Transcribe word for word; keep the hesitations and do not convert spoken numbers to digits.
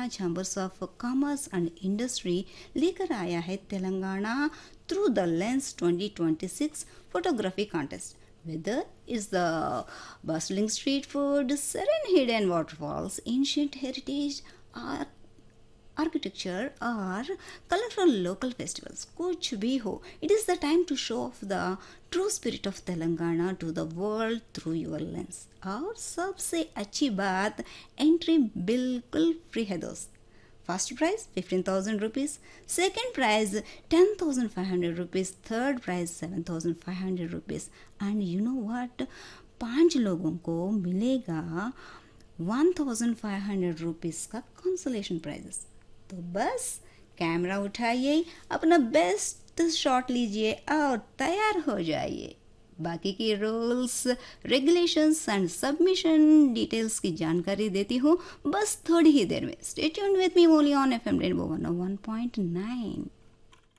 Telangana chambers of commerce and industry लेकर आया है Telangana through the lens twenty twenty-six photography contest. Whether is the bustling street food, serene hidden waterfalls, ancient heritage, or architecture or colorful local festivals, कुछ भी हो, it is the time to show off the true spirit of Telangana to the world through your lens. और सबसे अच्छी बात, entry बिल्कुल free है दोस्त. First prize fifteen thousand rupees, second prize ten thousand five hundred rupees, third prize seven thousand five hundred rupees. And you know what, पांच लोगों को मिलेगा one thousand five hundred rupees का कंसोलेशन प्राइजेस. तो बस camera उठाइए, अपना best shot लीजिए और तैयार हो जाइए. बाकी की rules, regulations and submission details की जानकारी देती हूँ बस थोड़ी ही देर में. Stay tuned with me only on FM rainbow one O one point nine.